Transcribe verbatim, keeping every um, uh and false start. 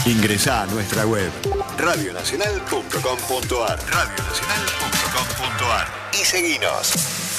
Ingresá a nuestra web radio nacional punto com punto ar radio nacional punto com punto ar y seguinos.